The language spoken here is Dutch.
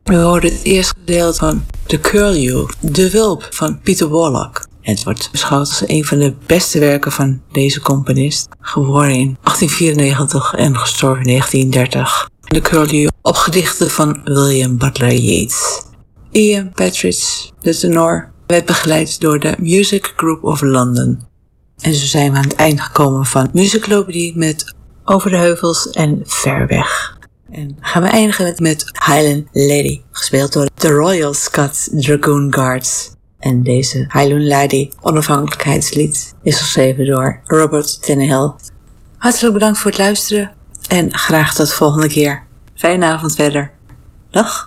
We hoorden het eerste gedeelte van The Curlew, De Wulp van Peter Warlock. Het wordt beschouwd als een van de beste werken van deze componist. Geboren in 1894 en gestorven in 1930. The Curlew op gedichten van William Butler Yeats. Ian Partridge, de tenor, werd begeleid door de Music Group of London. En zo zijn we aan het eind gekomen van Musicalopedie met Over de Heuvels en Ver Weg. En gaan we eindigen met Highland Lady, gespeeld door de Royal Scots Dragoon Guards. En deze Highland Lady onafhankelijkheidslied is geschreven door Robert Tannehill. Hartelijk bedankt voor het luisteren en graag tot de volgende keer. Fijne avond verder. Dag!